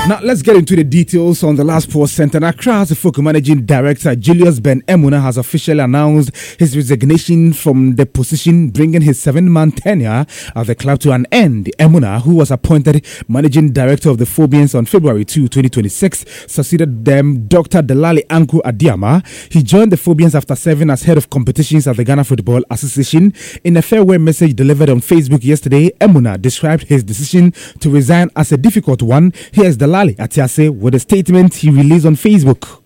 Now, let's get into the details on the last Sports Center. Accra Hearts of Folk Managing Director Julius Ben Emuna has officially announced his resignation from the position, bringing his 7-month tenure at the club to an end. Emuna, who was appointed Managing Director of the Phobians on February 2, 2026, succeeded them Dr. Delali Anku Adiama. He joined the Phobians after serving as head of competitions at the Ghana Football Association. In a farewell message delivered on Facebook yesterday, Emuna described his decision to resign as a difficult one. Here's Delali Atiase with a statement he released on Facebook.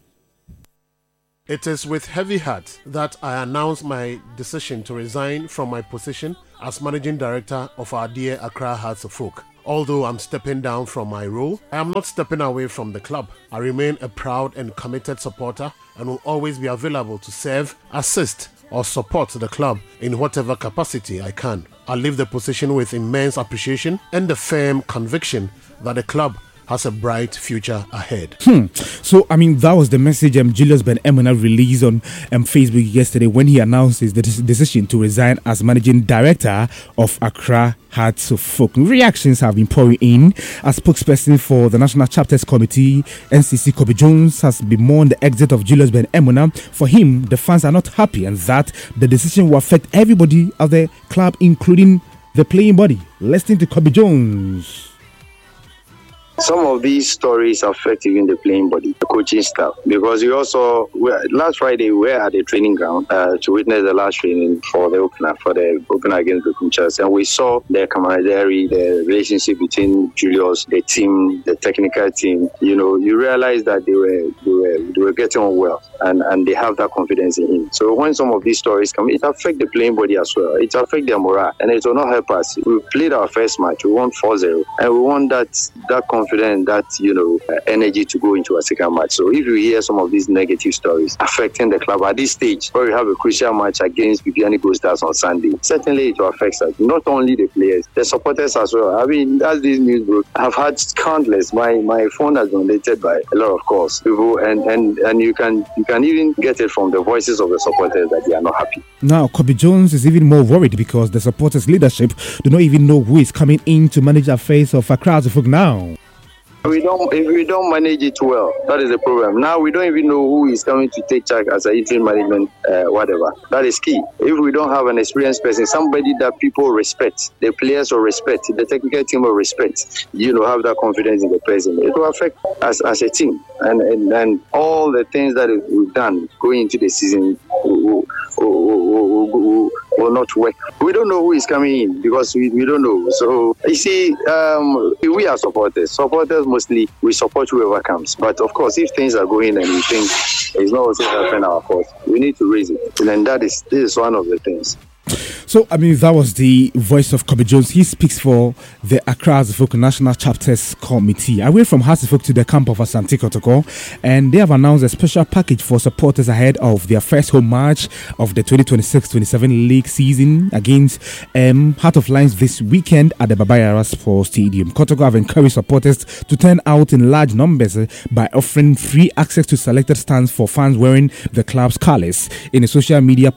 It is with heavy heart that I announce my decision to resign from my position as Managing Director of our dear Accra Hearts of Folk. Although I'm stepping down from my role, I am not stepping away from the club. I remain a proud and committed supporter and will always be available to serve, assist, or support the club in whatever capacity I can. I leave the position with immense appreciation and the firm conviction that the club has a bright future ahead. So, that was the message Julius Ben Emuna released on Facebook yesterday when he announced his decision to resign as Managing Director of Accra Hearts of Folk. Reactions have been pouring in. As spokesperson for the National Chapters Committee, NCC Kobe Jones has bemoaned the exit of Julius Ben Emuna. For him, the fans are not happy and that the decision will affect everybody at the club, including the playing body. Listen to Kobe Jones. Some of these stories affect even the playing body, the coaching staff, because last Friday we were at the training ground to witness the last training for the opener against the Kumchas, and we saw the camaraderie, the relationship between Julius, the team, the technical team. You realize that they were getting on well, and they have that confidence in him. So when some of these stories come, it affects the playing body as well. It affects their morale, and it will not help us. We played our first match, we won 4-0, and we want that confidence, that energy to go into a second match. So if you hear some of these negative stories affecting the club at this stage, where we have a crucial match against Bibiani Gold Stars on Sunday, certainly it will affect us. Not only the players, the supporters as well. As this news broke, I've had countless. My phone has been donated by a lot of calls, people, and you can even get it from the voices of the supporters that they are not happy. Now, Kobe Jones is even more worried because the supporters' leadership do not even know who is coming in to manage the affairs of Accra Hearts of Folk now. If we don't manage it well, that is the problem. Now we don't even know who is coming to take charge as an interim management, whatever. That is key. If we don't have an experienced person, somebody that people respect, the players will respect, the technical team will respect, have that confidence in the person, it will affect us as a team. And all the things that we've done going into the season will not work. We don't know who is coming in because we don't know. So you see, we are supporters. Supporters mostly we support whoever comes. But of course, if things are going and we think it's not also helping our cause, we need to raise it. And this is one of the things. So, that was the voice of Kobe Jones. He speaks for the Accra Hearts of Folk National Chapters Committee. Away from Hearts of Folk to the camp of Asante Kotoko, and they have announced a special package for supporters ahead of their first home match of the 2026-27 league season against Heart of Lions this weekend at the Baba Yara Sports Stadium. Kotoko have encouraged supporters to turn out in large numbers by offering free access to selected stands for fans wearing the club's colours. In a social media